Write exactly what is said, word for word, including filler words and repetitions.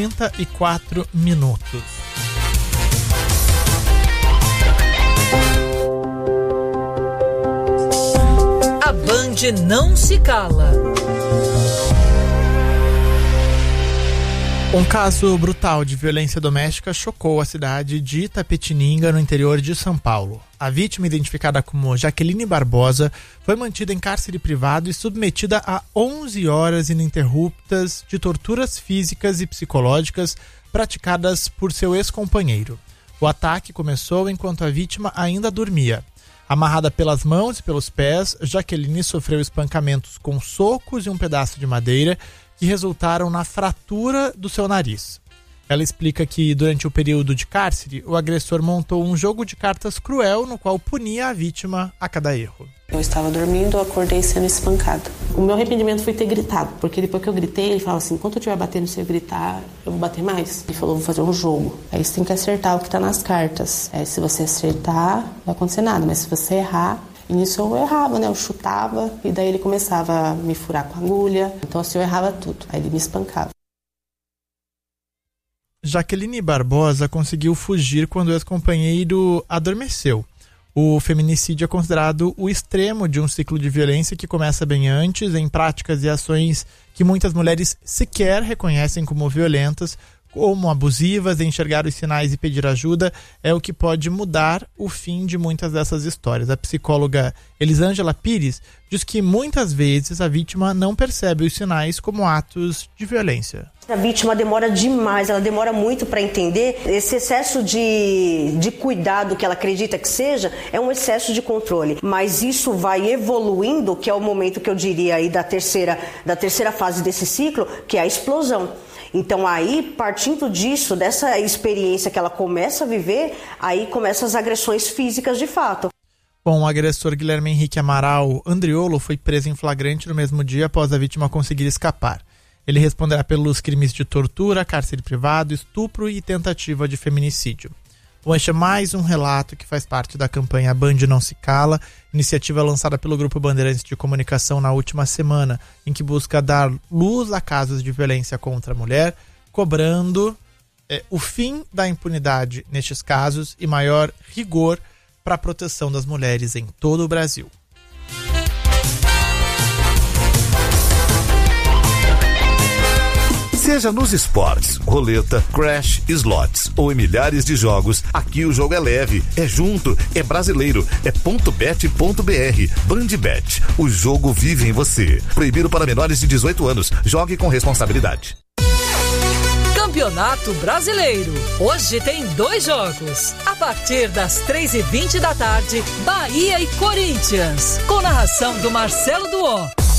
trinta e quatro minutos. A Band não se cala. Um caso brutal de violência doméstica chocou a cidade de Itapetininga, no interior de São Paulo. A vítima, identificada como Jaqueline Barbosa, foi mantida em cárcere privado e submetida a onze horas ininterruptas de torturas físicas e psicológicas praticadas por seu ex-companheiro. O ataque começou enquanto a vítima ainda dormia. Amarrada pelas mãos e pelos pés, Jaqueline sofreu espancamentos com socos e um pedaço de madeira que resultaram na fratura do seu nariz. Ela explica que, durante o período de cárcere, o agressor montou um jogo de cartas cruel no qual punia a vítima a cada erro. Eu estava dormindo, eu acordei sendo espancada. O meu arrependimento foi ter gritado, porque depois que eu gritei, ele falava assim, enquanto eu estiver batendo, se eu gritar, eu vou bater mais. Ele falou, vou fazer um jogo. Aí você tem que acertar o que está nas cartas. Aí, se você acertar, não vai acontecer nada, mas se você errar... E nisso eu errava, né? Eu chutava e daí ele começava a me furar com a agulha. Então assim eu errava tudo. Aí ele me espancava. Jaqueline Barbosa conseguiu fugir quando o ex-companheiro adormeceu. O feminicídio é considerado o extremo de um ciclo de violência que começa bem antes, em práticas e ações que muitas mulheres sequer reconhecem como violentas, como abusivas. Enxergar os sinais e pedir ajuda é o que pode mudar o fim de muitas dessas histórias. A psicóloga Elisângela Pires diz que muitas vezes a vítima não percebe os sinais como atos de violência. A vítima demora demais, ela demora muito para entender. Esse excesso de, de cuidado que ela acredita que seja é um excesso de controle, mas isso vai evoluindo, que é o momento que eu diria aí da terceira, da terceira fase desse ciclo, que é a explosão. Então aí, partindo disso, dessa experiência que ela começa a viver, aí começam as agressões físicas de fato. Bom, o agressor Guilherme Henrique Amaral Andriolo foi preso em flagrante no mesmo dia após a vítima conseguir escapar. Ele responderá pelos crimes de tortura, cárcere privado, estupro e tentativa de feminicídio. Bom, este é mais um relato que faz parte da campanha Band Não Se Cala, iniciativa lançada pelo Grupo Bandeirantes de Comunicação na última semana, em que busca dar luz a casos de violência contra a mulher, cobrando é, o fim da impunidade nestes casos e maior rigor para a proteção das mulheres em todo o Brasil. Seja nos esportes, roleta, crash, slots ou em milhares de jogos, aqui o jogo é leve, é junto, é brasileiro, é ponto bet ponto br. Bandbet, o jogo vive em você. Proibido para menores de dezoito anos. Jogue com responsabilidade. Campeonato Brasileiro. Hoje tem dois jogos. A partir das três e vinte da tarde, Bahia e Corinthians. Com narração do Marcelo Duó.